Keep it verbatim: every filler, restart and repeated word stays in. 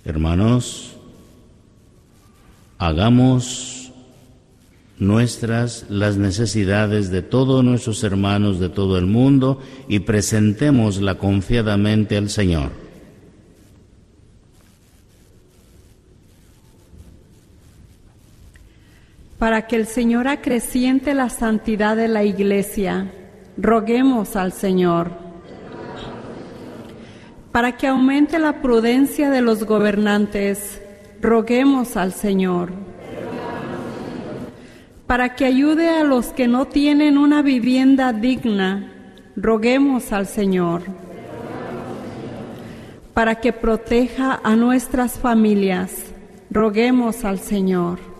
Hermanos, hagamos nuestras las necesidades de todos nuestros hermanos de todo el mundo y presentémosla confiadamente al Señor. Para que el Señor acreciente la santidad de la Iglesia, roguemos al Señor. Para que aumente la prudencia de los gobernantes, roguemos al Señor. Para que ayude a los que no tienen una vivienda digna, roguemos al Señor. Para que proteja a nuestras familias, roguemos al Señor.